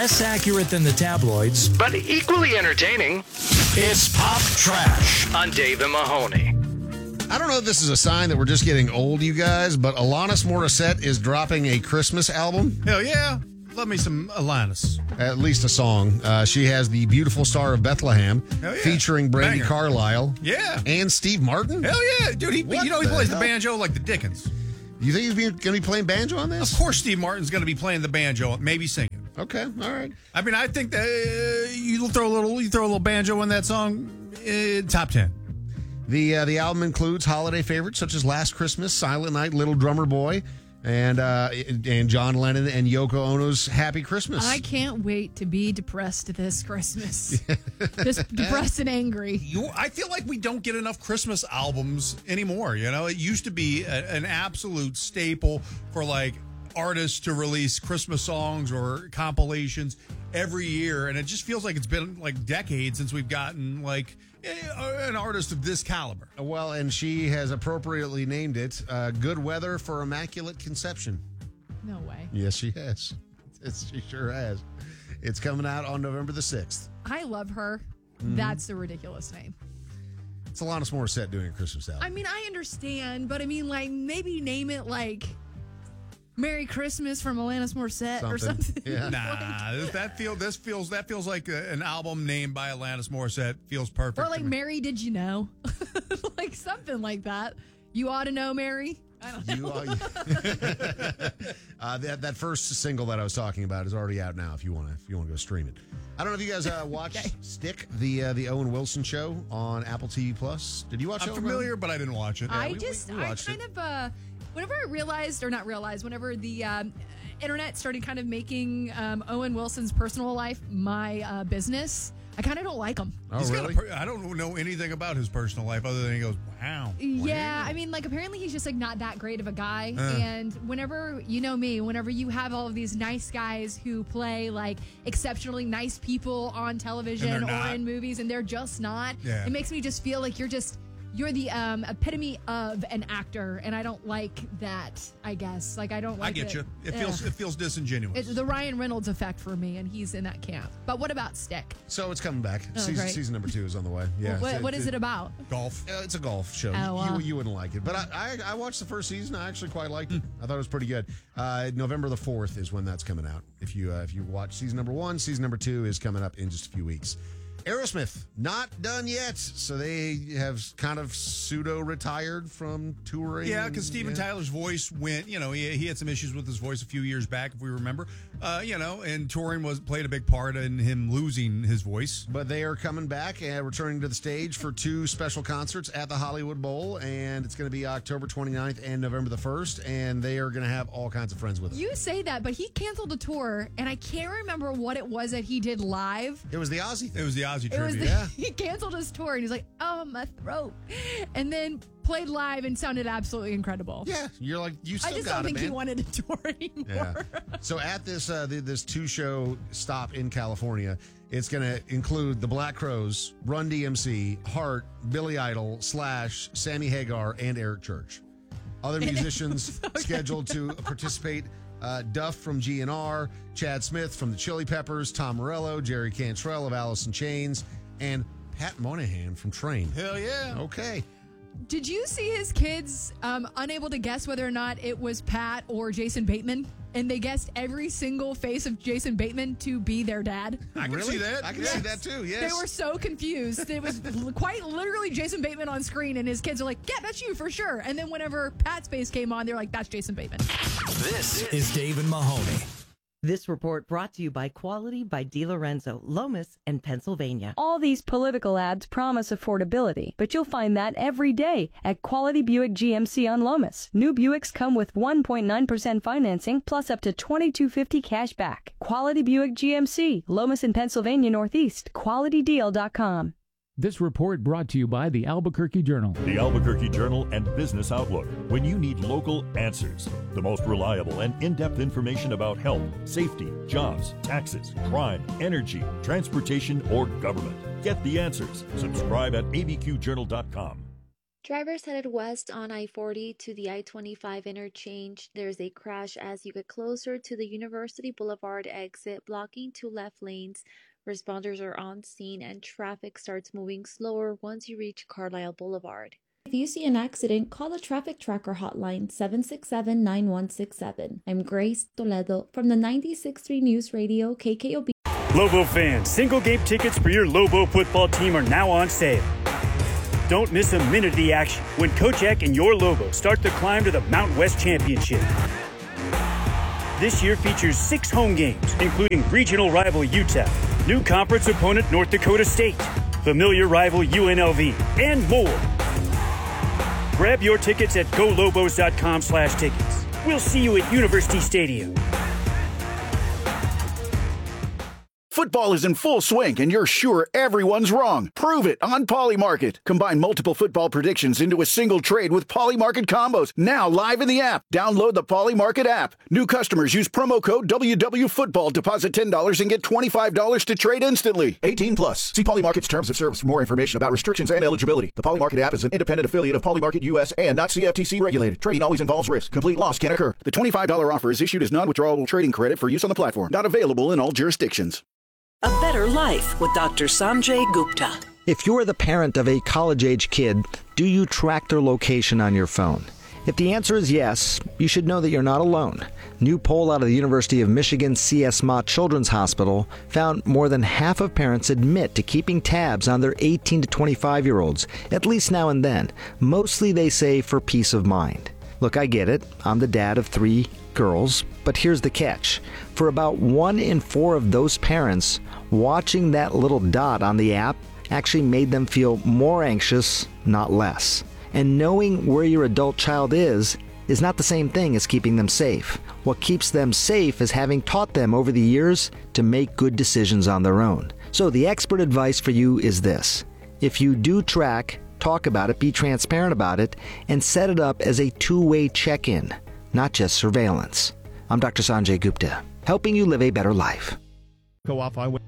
less accurate than the tabloids, but equally entertaining. It's Pop Trash On Dave and Mahoney. I don't know if this is a sign that we're just getting old, you guys, but Alanis Morissette is dropping a Christmas album. Hell yeah. Love me some Alanis. At least a song. She has The Beautiful Star of Bethlehem, Hell yeah. featuring Brandi Banger. Carlisle. Yeah. And Steve Martin. Hell yeah. Dude, he What plays the the banjo like the Dickens. You think he's going to be playing banjo on this? Of course Steve Martin's going to be playing the banjo, maybe singing. Okay, all right. I mean, I think that you throw a little banjo in that song, top 10. The album includes holiday favorites such as Last Christmas, Silent Night, Little Drummer Boy, and John Lennon and Yoko Ono's Happy Christmas. I can't wait to be depressed this Christmas. Just depressed and angry. I feel like we don't get enough Christmas albums anymore. You know, it used to be an absolute staple for like artists to release Christmas songs or compilations every year, and it just feels like it's been like decades since we've gotten like an artist of this caliber. Well, and she has appropriately named it Good Weather for Immaculate Conception. No way. Yes, she has. She sure has. It's coming out on November the 6th. I love her. Mm-hmm. That's a ridiculous name. It's Alanis Morissette doing a Christmas album. I mean, I understand, but I mean, like, maybe name it like Merry Christmas from Alanis Morissette or something. Yeah. Nah, that feels like an album named by Alanis Morissette. Feels perfect. Or like Mary, Did You Know? Like something like that. You ought to know, Mary. I don't know. That first single that I was talking about is already out now. If you want to go stream it. I don't know if you guys watched Stick, the Owen Wilson show on Apple TV Plus. Did you watch it? I'm familiar, but I didn't watch it. I whenever I realized, or not realized, whenever the internet started kind of making Owen Wilson's personal life my business, I kind of don't like him. Oh, really? I don't know anything about his personal life other than he goes, wow. Yeah, I mean, like, apparently he's just, like, not that great of a guy. And whenever, you know me, whenever you have all of these nice guys who play, like, exceptionally nice people on television or in movies, and they're just not, it makes me just feel like you're the epitome of an actor, and I don't like that, I guess. Like, I don't like it. I get you. It feels disingenuous. It's the Ryan Reynolds effect for me, and he's in that camp. But what about Stick? So it's coming back. Oh, Season number 2 is on the way. Yeah. What is it about? Golf. It's a golf show. Oh, you wouldn't like it. But I watched the first season. I actually quite liked it. I thought it was pretty good. November the 4th is when that's coming out. If you watch season number 1, season number 2 is coming up in just a few weeks. Aerosmith, not done yet. So they have kind of pseudo-retired from touring. Yeah, because Steven Tyler's voice went, he had some issues with his voice a few years back, if we remember. And touring played a big part in him losing his voice. But they are coming back and returning to the stage for 2 special concerts at the Hollywood Bowl. And it's going to be October 29th and November the 1st. And they are going to have all kinds of friends with them. You say that, but he canceled a tour, and I can't remember what it was that he did live. It was the Ozzy thing. It was the Ozzy tribute. He canceled his tour, and he's like, oh, my throat. And then played live and sounded absolutely incredible. Yeah, you're like, you still got it, I just don't think man. he wanted to tour anymore. Yeah. So at this this 2-show stop in California, it's going to include the Black Crowes, Run DMC, Heart, Billy Idol, Slash, Sammy Hagar, and Eric Church. Other musicians scheduled to participate: Duff from GNR, Chad Smith from the Chili Peppers, Tom Morello, Jerry Cantrell of Alice in Chains, and Pat Monahan from Train. Hell yeah. Okay. Did you see his kids unable to guess whether or not it was Pat or Jason Bateman? And they guessed every single face of Jason Bateman to be their dad. I can see that. I can see that too, yes. They were so confused. It was quite literally Jason Bateman on screen, and his kids are like, yeah, that's you for sure. And then whenever Pat's face came on, they're like, that's Jason Bateman. This is Dave and Mahoney. This report brought to you by Quality by DiLorenzo, Lomas, and Pennsylvania. All these political ads promise affordability, but you'll find that every day at Quality Buick GMC on Lomas. New Buicks come with 1.9% financing plus up to $2,250 cash back. Quality Buick GMC, Lomas and Pennsylvania Northeast, QualityDeal.com. This report brought to you by the Albuquerque Journal. The Albuquerque Journal and Business Outlook. When you need local answers, the most reliable and in-depth information about health, safety, jobs, taxes, crime, energy, transportation, or government. Get the answers. Subscribe at abqjournal.com. Drivers headed west on I-40 to the I-25 interchange. There's a crash as you get closer to the University Boulevard exit, blocking 2 left lanes. Responders are on scene and traffic starts moving slower once you reach Carlisle Boulevard. If you see an accident, call the Traffic Tracker hotline 767-9167. I'm Grace Toledo from the 96.3 News Radio KKOB. Lobo fans, single game tickets for your Lobo football team are now on sale. Don't miss a minute of the action when Coach Eck and your Lobo start the climb to the Mountain West Championship. This year features 6 home games, including regional rival UTEP, new conference opponent North Dakota State, familiar rival UNLV, and more. Grab your tickets at golobos.com/tickets. We'll see you at University Stadium. Football is in full swing, and you're sure everyone's wrong. Prove it on Polymarket. Combine multiple football predictions into a single trade with Polymarket combos. Now live in the app. Download the Polymarket app. New customers use promo code WWFootball. Deposit $10 and get $25 to trade instantly. 18 plus. See Polymarket's terms of service for more information about restrictions and eligibility. The Polymarket app is an independent affiliate of Polymarket US and not CFTC regulated. Trading always involves risk. Complete loss can occur. The $25 offer is issued as non-withdrawable trading credit for use on the platform. Not available in all jurisdictions. A better life with Dr. Sanjay Gupta. If you're the parent of a college-age kid, do you track their location on your phone? If the answer is yes, you should know that you're not alone. New poll out of the University of Michigan C.S. Mott Children's Hospital found more than half of parents admit to keeping tabs on their 18 to 25-year-olds, at least now and then. Mostly they say for peace of mind. Look, I get it. I'm the dad of 3 girls, but here's the catch. For about 1 in 4 of those parents, watching that little dot on the app actually made them feel more anxious, not less. And knowing where your adult child is not the same thing as keeping them safe. What keeps them safe is having taught them over the years to make good decisions on their own. So the expert advice for you is this. If you do track, talk about it, be transparent about it, and set it up as a 2-way check-in, not just surveillance. I'm Dr. Sanjay Gupta, helping you live a better life. Co-op highway.